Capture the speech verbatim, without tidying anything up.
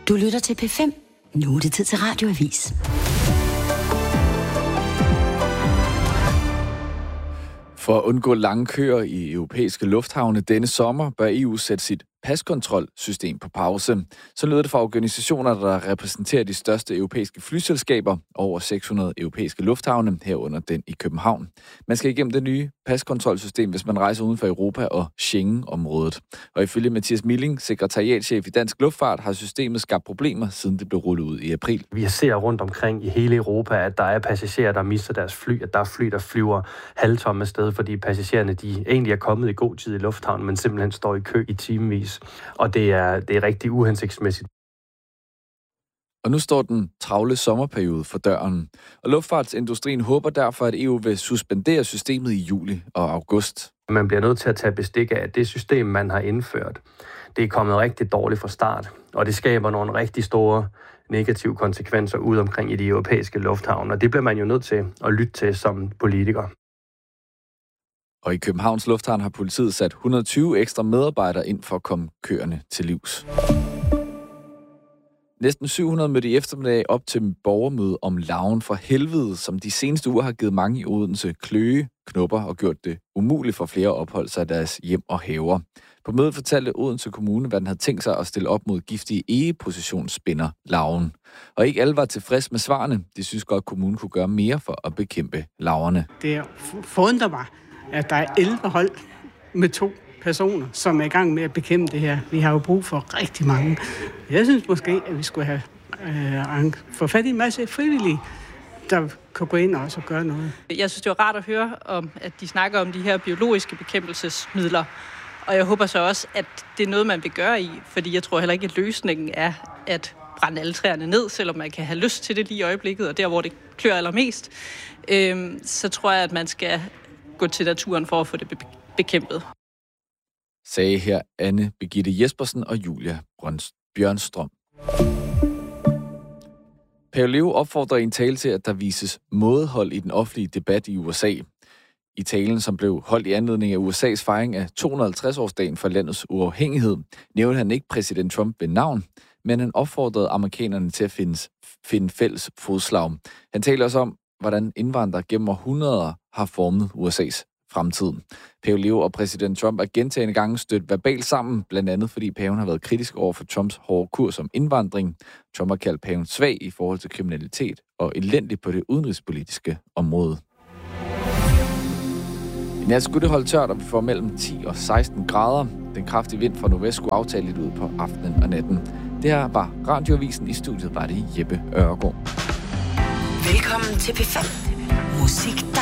Du lytter til P fem. Nu er det tid til Radioavis. For at undgå lange køer i europæiske lufthavne denne sommer, bør E U sætte sit paskontrolsystem på pause. Så lyder det fra organisationer, der repræsenterer de største europæiske flyselskaber, over seks hundrede europæiske lufthavne, herunder den i København. Man skal igennem det nye paskontrolsystem, hvis man rejser uden for Europa og Schengen-området. Og ifølge Mathias Milling, sekretariatschef i Dansk Luftfart, har systemet skabt problemer, siden det blev rullet ud i april. Vi ser rundt omkring i hele Europa, at der er passagerer, der mister deres fly, at der er fly, der flyver halvtomme afsted, fordi passagererne de egentlig er kommet i god tid i lufthavnen, men simpelthen står i kø i timevis. Og det er, det er rigtig uhensigtsmæssigt. Og nu står den travle sommerperiode for døren. Og luftfartsindustrien håber derfor, at E U vil suspendere systemet i juli og august. Man bliver nødt til at tage bestik af, at det system, man har indført, det er kommet rigtig dårligt fra start. Og det skaber nogle rigtig store negative konsekvenser ud omkring i de europæiske lufthavne. Og det bliver man jo nødt til at lytte til som politiker. Og i Københavns Lufthavn har politiet sat et hundrede og tyve ekstra medarbejdere ind for at komme køerne til livs. Næsten syv hundrede mødte i eftermiddag op til borgermøde om larven fra helvede, som de seneste uger har givet mange i Odense kløe, knupper og gjort det umuligt for flere at opholde sig i deres hjem og haver. På mødet fortalte Odense Kommune, hvad den havde tænkt sig at stille op mod giftige egepositionsspinner larven. Og ikke alle var tilfreds med svarene. De synes godt, at kommunen kunne gøre mere for at bekæmpe larverne. Det forundrer mig, at der er elleve hold med to personer, som er i gang med at bekæmpe det her. Vi har jo brug for rigtig mange. Jeg synes måske, at vi skulle have øh, få fat i en masse frivillige, der kan gå ind og også gøre noget. Jeg synes, det var rart at høre, om, at de snakker om de her biologiske bekæmpelsesmidler. Og jeg håber så også, at det er noget, man vil gøre i. Fordi jeg tror heller ikke, at løsningen er at brænde alle træerne ned, selvom man kan have lyst til det lige i øjeblikket, og der, hvor det klør allermest. Øh, så tror jeg, at man skal gå til naturen for at få det be- bekæmpet. Sagde her Anne Birgitte Jespersen og Julia Bjørnstrøm. Pave Leo opfordrer i en tale til, at der vises mådehold i den offentlige debat i U S A. I talen, som blev holdt i anledning af U S A's fejring af to hundrede og halvtreds årsdagen for landets uafhængighed, nævnte han ikke præsident Trump ved navn, men han opfordrede amerikanerne til at finde, finde fælles fodslag. Han taler også om, hvordan indvandrere gennem århundreder har formet U S A's fremtid. Pave Leo og præsident Trump er gentagne gange stødt verbalt sammen, blandt andet fordi paven har været kritisk over for Trumps hårde kurs om indvandring. Trump har kaldt paven svag i forhold til kriminalitet og elendig på det udenrigspolitiske område. I nat skulle det holde tørt, og vi får mellem ti og seksten grader. Den kraftige vind fra nordvest skulle aftage lidt ud på aftenen og natten. Det her var Radioavisen. I studiet var det Jeppe Ørgaard. Velkommen til P fem. Musik